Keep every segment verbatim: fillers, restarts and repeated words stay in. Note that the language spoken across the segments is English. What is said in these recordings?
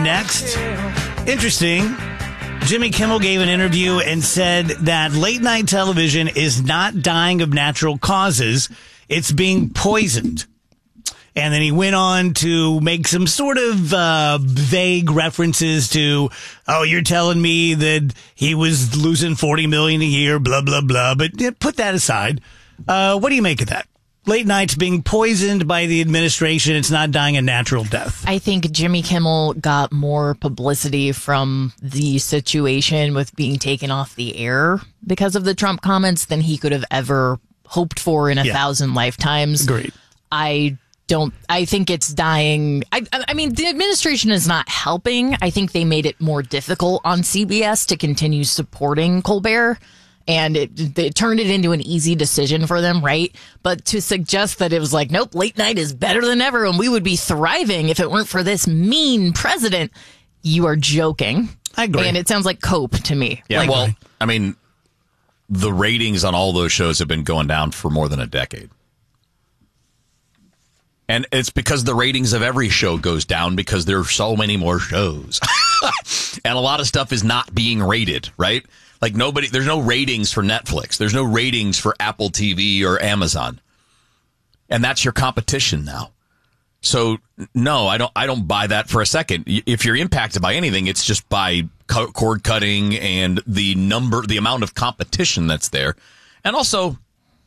next. Interesting. Jimmy Kimmel gave an interview and said that late night television is not dying of natural causes. It's being poisoned. And then he went on to make some sort of uh, vague references to, oh, you're telling me that he was losing forty million dollars a year, blah, blah, blah. But yeah, put that aside. Uh, what do you make of that? Late nights being poisoned by the administration. It's not dying a natural death. I think Jimmy Kimmel got more publicity from the situation with being taken off the air because of the Trump comments than he could have ever hoped for in a yeah. thousand lifetimes. Agreed. I don't, I think it's dying. I, I mean, the administration is not helping. I think they made it more difficult on C B S to continue supporting Colbert. And it, it turned it into an easy decision for them, right? But to suggest that it was like, nope, late night is better than ever and we would be thriving if it weren't for this mean president, you are joking. I agree. And it sounds like cope to me. Yeah, like, well, I mean, the ratings on all those shows have been going down for more than a decade. And it's because the ratings of every show goes down because there are so many more shows. And a lot of stuff is not being rated, right? Like nobody, there's no ratings for Netflix. There's no ratings for Apple T V or Amazon. And that's your competition now. So no, I don't, I don't buy that for a second. If you're impacted by anything, it's just by cord cutting and the number, the amount of competition that's there. And also,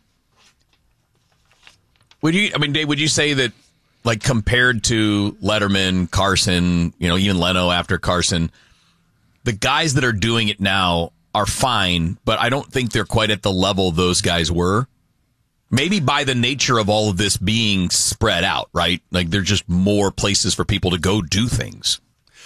would you, I mean, Dave, would you say that like compared to Letterman, Carson, you know, even Leno after Carson, the guys that are doing it now are fine, but I don't think they're quite at the level those guys were. Maybe by the nature of all of this being spread out, right? Like there's just more places for people to go do things.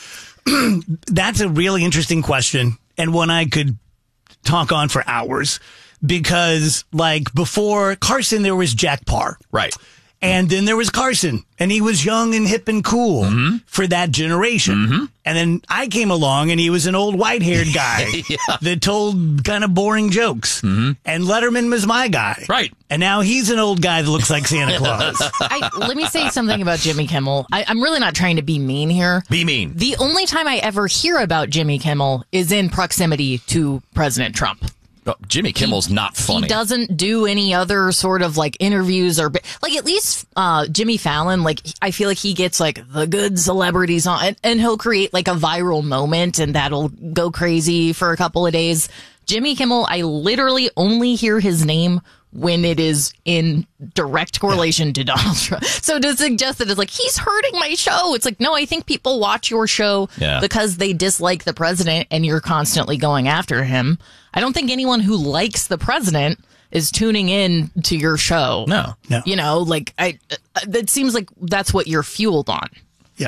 That's a really interesting question and one I could talk on for hours because like before Carson, there was Jack Parr. Right. And then there was Carson, and he was young and hip and cool mm-hmm. for that generation. Mm-hmm. And then I came along, and he was an old white-haired guy yeah. that told kind of boring jokes. Mm-hmm. And Letterman was my guy. Right. And now he's an old guy that looks like Santa Claus. I, let me say something about Jimmy Kimmel. I, I'm really not trying to be mean here. Be mean. The only time I ever hear about Jimmy Kimmel is in proximity to President Trump. Oh, Jimmy Kimmel's he, not funny. He doesn't do any other sort of like interviews or like at least uh, Jimmy Fallon. Like I feel like he gets like the good celebrities on and, and he'll create like a viral moment and that'll go crazy for a couple of days. Jimmy Kimmel, I literally only hear his name when it is in direct correlation yeah. to Donald Trump. So to suggest that it's like, he's hurting my show. It's like, no, I think people watch your show yeah. because they dislike the president and you're constantly going after him. I don't think anyone who likes the president is tuning in to your show. No, no. You know, like, I, it seems like that's what you're fueled on. Yeah.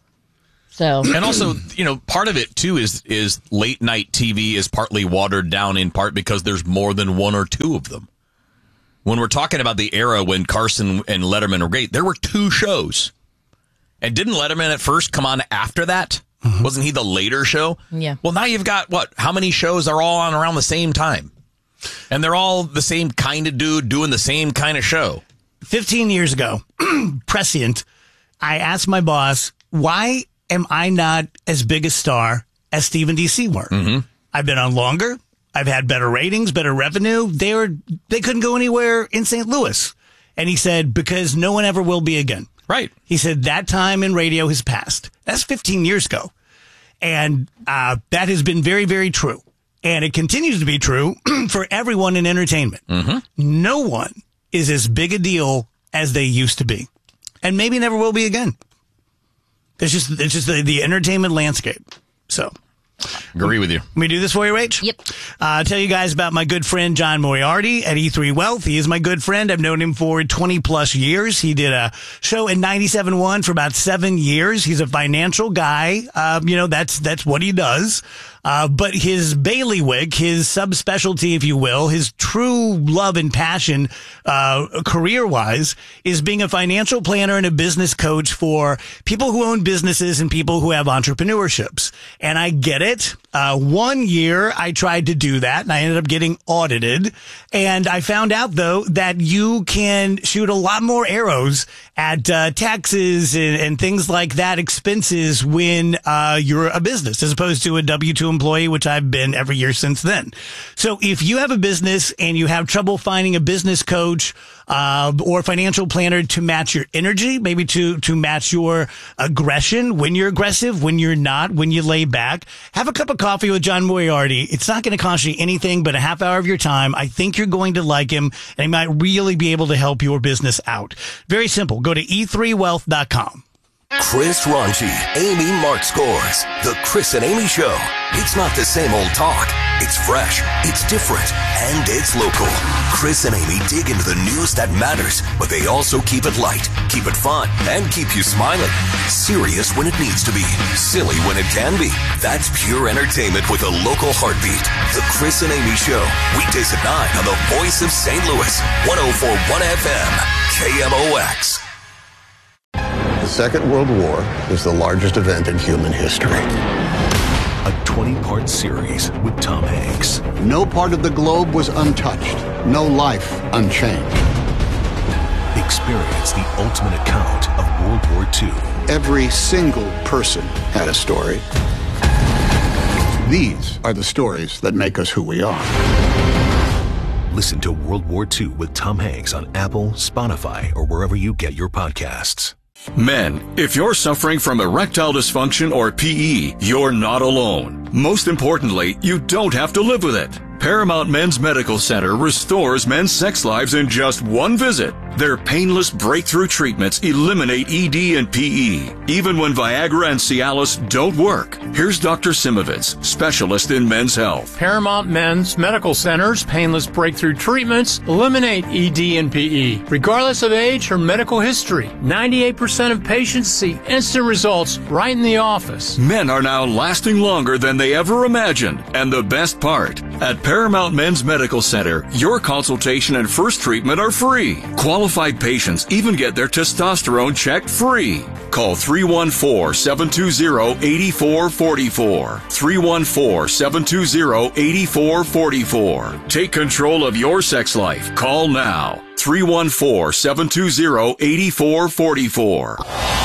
So, and also, you know, part of it too is, is late night T V is partly watered down in part because there's more than one or two of them. When we're talking about the era when Carson and Letterman were great, there were two shows. And didn't Letterman at first come on after that? Mm-hmm. Wasn't he the later show? Yeah. Well, now you've got, what, how many shows are all on around the same time? And they're all the same kind of dude doing the same kind of show. Fifteen years ago, prescient, I asked my boss, why am I not as big a star as Steve and D C were? Mm-hmm. I've been on longer. I've had better ratings, better revenue. They were, they couldn't go anywhere in Saint Louis. And he said, because no one ever will be again. Right. He said that time in radio has passed. That's fifteen years ago. And uh, that has been very, very true. And it continues to be true for everyone in entertainment. Mm-hmm. No one is as big a deal as they used to be. And maybe never will be again. It's just, it's just the, the entertainment landscape. So. Agree with you. Let me do this for you, Rach? Yep. Uh, I'll tell you guys about my good friend, John Moriarty at E three Wealth. He is my good friend. I've known him for twenty plus years. He did a show in ninety-seven point one for about seven years. He's a financial guy. Um, you know, that's, that's what he does. Uh, but his bailiwick, his subspecialty, if you will, his true love and passion, uh, career-wise, is being a financial planner and a business coach for people who own businesses and people who have entrepreneurships. And I get it. Uh, one year I tried to do that and I ended up getting audited. And I found out, though, that you can shoot a lot more arrows at uh, taxes and, and things like that, expenses, when uh, you're a business as opposed to a W two employee, which I've been every year since then. So if you have a business and you have trouble finding a business coach uh, or financial planner to match your energy, maybe to, to match your aggression, when you're aggressive, when you're not, when you lay back, have a cup of coffee with John Moriarty. It's not going to cost you anything but a half hour of your time. I think you're going to like him, and he might really be able to help your business out. Very simple. Go to e three wealth dot com. Chris Ranji, Amy Mark Scores. The Chris and Amy Show. It's not the same old talk. It's fresh, it's different, and it's local. Chris and Amy dig into the news that matters, but they also keep it light, keep it fun, and keep you smiling. Serious when it needs to be, silly when it can be. That's pure entertainment with a local heartbeat. The Chris and Amy Show. Weekdays at nine on the Voice of Saint Louis. one oh four point one F M. K M O X. The Second World War is the largest event in human history. A twenty-part series with Tom Hanks. No part of the globe was untouched. No life unchanged. Experience the ultimate account of World War Two. Every single person had a story. These are the stories that make us who we are. Listen to World War Two with Tom Hanks on Apple, Spotify, or wherever you get your podcasts. Men, if you're suffering from erectile dysfunction or P E, you're not alone. Most importantly, you don't have to live with it. Paramount Men's Medical Center restores men's sex lives in just one visit. Their painless breakthrough treatments eliminate E D and P E, even when Viagra and Cialis don't work. Here's Doctor Simovitz, specialist in men's health. Paramount Men's Medical Center's painless breakthrough treatments eliminate E D and P E, regardless of age or medical history. ninety-eight percent of patients see instant results right in the office. Men are now lasting longer than they ever imagined. And the best part, at Paramount Men's Medical Center, your consultation and first treatment are free. Qualified patients even get their testosterone checked free. Call three one four, seven two zero, eight four four four. three one four, seven two zero, eight four four four. Take control of your sex life. Call now. three one four, seven two zero, eight four four four.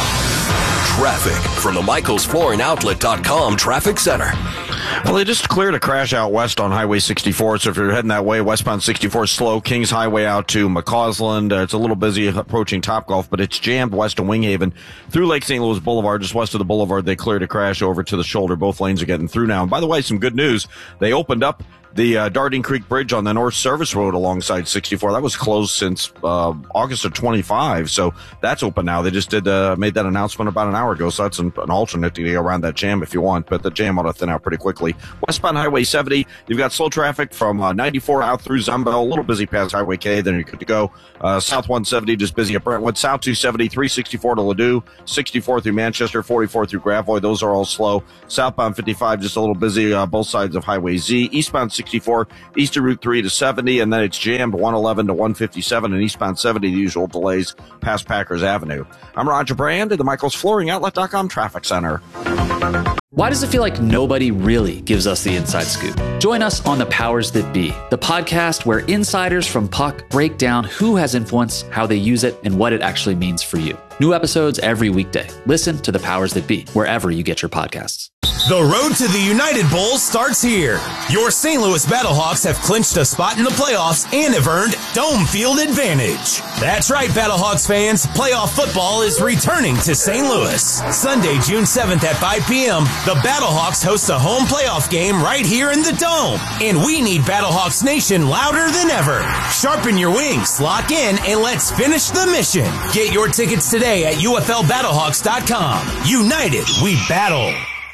Traffic from the Michaels Flooring Outlet dot com Traffic Center. Well, they just cleared a crash out west on Highway sixty-four, so if you're heading that way, westbound sixty-four is slow. Kings Highway out to McCausland. Uh, it's a little busy approaching Topgolf, but it's jammed west of Winghaven through Lake Saint Louis Boulevard. Just west of the boulevard, they cleared a crash over to the shoulder. Both lanes are getting through now. And by the way, some good news. They opened up the uh, Darting Creek Bridge on the North Service Road alongside sixty-four. That was closed since uh, August of twenty-five, so that's open now. They just did uh, made that announcement about an hour ago, so that's an, an alternate to get around that jam if you want, but the jam ought to thin out pretty quickly. Westbound Highway seventy, you've got slow traffic from uh, ninety-four out through Zumbel, a little busy past Highway K, then you're good to go. Uh, South one seventy, just busy at Brentwood. South two seventy, three sixty-four to Ladue, sixty-four through Manchester, forty-four through Gravois. Those are all slow. Southbound fifty-five, just a little busy uh, both sides of Highway Z. Eastbound sixty-four, east of Route three to seventy, and then it's jammed one eleven to one fifty-seven, and eastbound seventy, the usual delays past Packers Avenue. I'm Roger Brand at the Michaels Flooring Outlet dot com Traffic Center. Why does it feel like nobody really gives us the inside scoop? Join us on The Powers That Be, the podcast where insiders from Puck break down who has influence, how they use it, and what it actually means for you. New episodes every weekday. Listen to The Powers That Be, wherever you get your podcasts. The road to the United Bowl starts here. Your Saint Louis Battlehawks have clinched a spot in the playoffs and have earned Dome Field advantage. That's right, Battlehawks fans. Playoff football is returning to Saint Louis. Sunday, June seventh at five p.m., the Battlehawks host a home playoff game right here in the Dome. And we need Battlehawks Nation louder than ever. Sharpen your wings, lock in, and let's finish the mission. Get your tickets today at U F L Battlehawks dot com. United, we battle.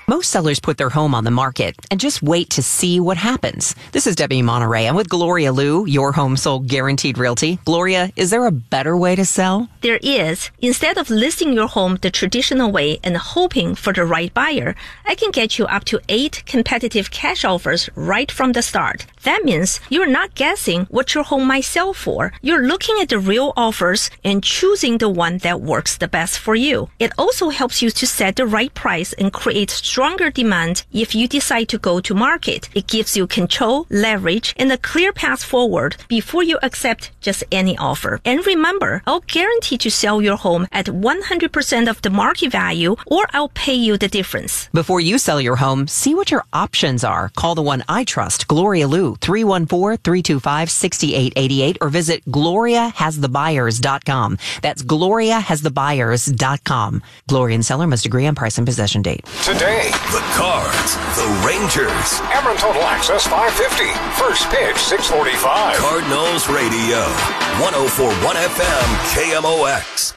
Most sellers put their home on the market and just wait to see what happens. This is Debbie Monterey. I'm with Gloria Liu, your home sold guaranteed realty. Gloria, is there a better way to sell? There is. Instead of listing your home the traditional way and hoping for the right buyer, I can get you up to eight competitive cash offers right from the start. That means you're not guessing what your home might sell for. You're looking at the real offers and choosing the one that works the best for you. It also helps you to set the right price and create stronger demand if you decide to go to market. It gives you control, leverage, and a clear path forward before you accept just any offer. And remember, I'll guarantee to sell your home at one hundred percent of the market value, or I'll pay you the difference. Before you sell your home, see what your options are. Call the one I trust, Gloria Liu, three one four, three two five, six eight eight eight, or visit gloria has the buyers dot com. That's gloria has the buyers dot com. Gloria and seller must agree on price and possession date. Today, the Cards, the Rangers. Ameren Total Access five fifty. First pitch six forty-five. Cardinals Radio. one oh four point one F M K M O X.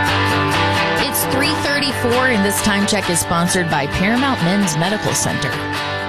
It's three thirty-four, and this time check is sponsored by Paramount Men's Medical Center.